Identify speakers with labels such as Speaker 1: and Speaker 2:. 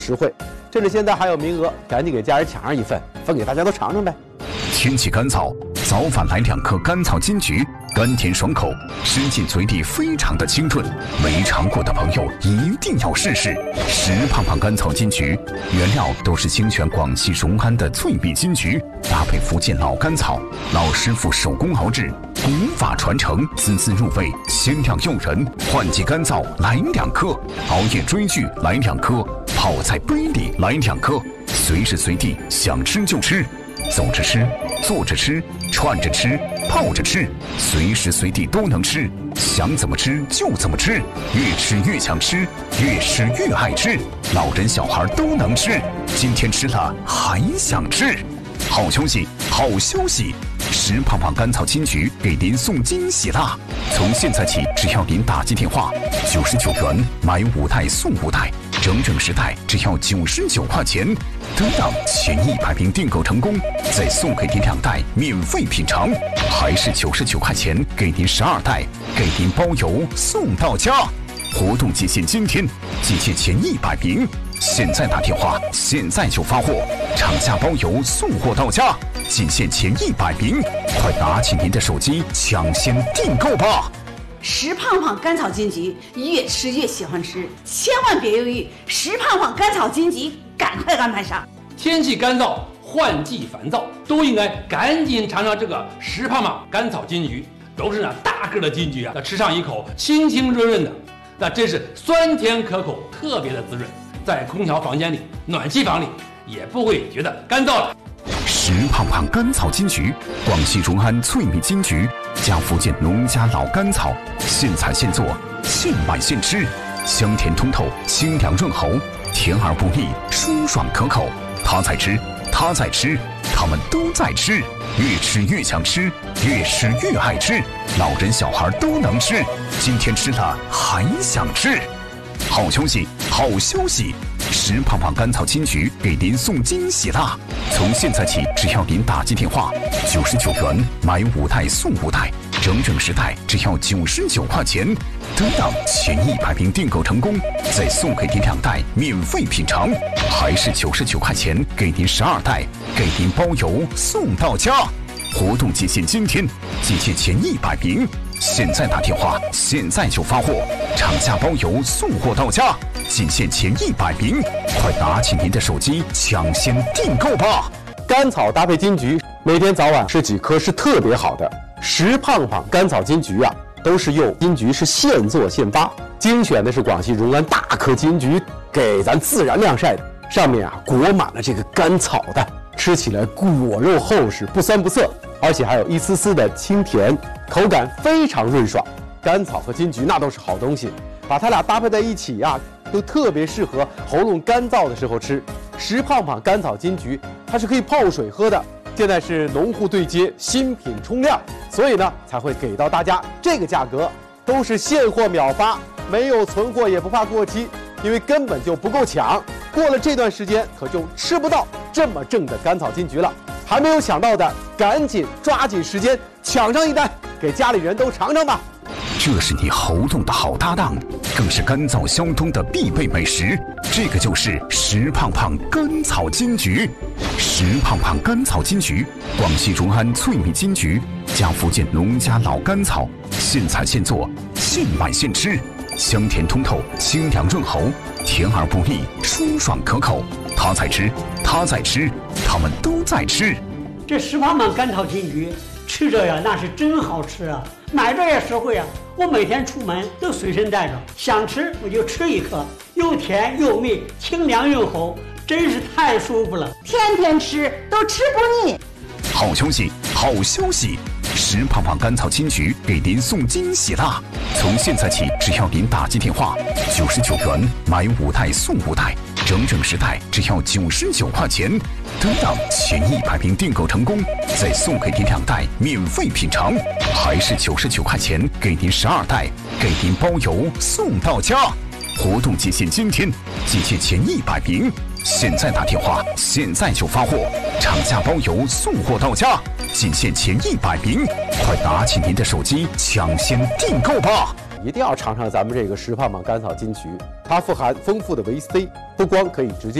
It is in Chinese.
Speaker 1: 实惠。趁着现在还有名额，赶紧给家人抢上一份，分给大家都尝尝呗。
Speaker 2: 天气干燥，早晚来2颗甘草金桔，甘甜爽口，吃进嘴里非常的清润。没尝过的朋友一定要试试石胖胖甘草金桔，原料都是精选广西荣安的脆蜜金桔，搭配福建老甘草，老师傅手工熬制，古法传承，滋滋入味，鲜亮诱人。换季干燥来2颗，熬夜追剧来2颗，泡在杯里来2颗，随时随地想吃就吃。走着吃，坐着吃，串着吃，泡着吃，随时随地都能吃，想怎么吃就怎么吃，越吃越想吃，越吃越爱吃，老人小孩都能吃，今天吃了还想吃。好消息，好消息！石胖胖甘草金桔给您送惊喜啦！从现在起，只要您打进电话，99元买5袋送5袋，整整10袋只要99块钱。得到前100名订购成功，再送给您2袋免费品尝，还是99块钱给您12袋，给您包邮送到家。活动期限今天，集结前100名，现在打电话，现在就发货，厂家包邮送货到家，仅限前100名，快拿起您的手机抢先订购吧！
Speaker 3: 石胖胖甘草金桔，越吃越喜欢吃，千万别犹豫，石胖胖甘草金桔，赶快安排上。
Speaker 4: 天气干燥，换季烦躁，都应该赶紧尝尝这个石胖胖甘草金桔。都是大个的金桔啊，那吃上一口清清润润的，那真是酸甜可口，特别的滋润。在空调房间里、暖气房里也不会觉得干燥了。
Speaker 2: 石胖胖甘草金桔，广西荣安脆蜜金桔加福建农家老甘草，现采现做，现买现吃，香甜通透，清凉润喉，甜而不腻，舒爽可口。他在吃，他在吃，他们都在吃，越吃越想吃，越吃越爱吃，老人小孩都能吃，今天吃了还想吃。好消息，好消息！石胖胖甘草金桔给您送惊喜啦！从现在起，只要您打进电话，99元买5袋送5袋，整整10袋只要99块钱。得到前100名订购成功，再送给您2袋免费品尝，还是99块钱给您12袋，给您包邮送到家。活动期限今天，集结前100名，现在打电话，现在就发货，厂家包邮送货到家，仅限前100名，快拿起您的手机抢先订购吧！
Speaker 1: 甘草搭配金桔，每天早晚吃几颗是特别好的。石胖胖甘草金桔啊，都是用金桔是现做现发，精选的是广西荣安大颗金桔，给咱自然晾晒的，上面啊裹满了这个甘草的，吃起来果肉厚实，不酸不涩，而且还有一丝丝的清甜，口感非常润爽。甘草和金桔那都是好东西，把它俩搭配在一起呀，都特别适合喉咙干燥的时候吃。石胖胖甘草金桔，它是可以泡水喝的。现在是农户对接，新品冲量，所以呢才会给到大家这个价格，都是现货秒发，没有存货也不怕过期，因为根本就不够抢。过了这段时间，可就吃不到这么正的甘草金桔了。还没有抢到的，赶紧抓紧时间抢上一单，给家里人都尝尝吧。
Speaker 2: 这是你喉咙的好搭档，更是干燥消冬的必备美食。这个就是石胖胖甘草金桔。石胖胖甘草金桔，广西荣安脆蜜金桔加福建农家老甘草，现采现做，现买现吃，香甜通透，清凉润喉，甜而不腻，舒爽可口。他在吃，他在吃，他们都在吃。
Speaker 5: 这石胖胖甘草金桔吃着呀，那是真好吃啊！买着也实惠啊！我每天出门都随身带着，想吃我就吃一颗，又甜又蜜，清凉润喉，真是太舒服了。
Speaker 3: 天天吃都吃不腻。
Speaker 2: 好消息，好消息！石胖胖甘草金桔给您送惊喜啦！从现在起，只要您打进电话，99元买5袋送5袋，整整10袋只要99块钱。得到前100名订购成功，再送给您2袋免费品尝，还是99块钱给您12袋，给您包邮送到家。活动期限今天，集结前100名，现在打电话，现在就发货，厂家包邮送货到家，仅限前100名，快拿起您的手机抢先订购吧！
Speaker 1: 一定要尝尝咱们这个石胖胖甘草金桔，它富含丰富的维 C，不光可以直接